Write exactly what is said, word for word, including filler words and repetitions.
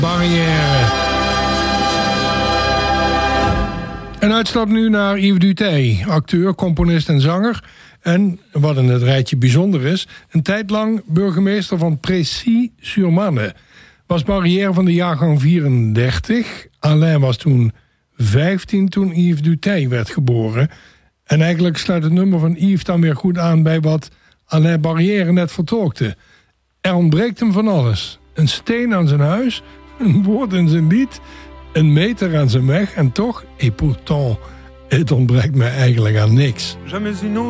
Barrière. Een uitstap nu naar Yves Duteil, acteur, componist en zanger. En, wat in het rijtje bijzonder is, een tijd lang burgemeester van Précy-sur-Marne. Was Barrière van de jaargang vierendertig. Alain was toen vijftien toen Yves Duteil werd geboren. En eigenlijk sluit het nummer van Yves dan weer goed aan bij wat Alain Barrière net vertolkte. Er ontbreekt hem van alles. Een steen aan zijn huis, een woord in zijn lied, een meter aan zijn weg en toch, et pourtant, het ontbreekt mij eigenlijk aan niks. Jamais une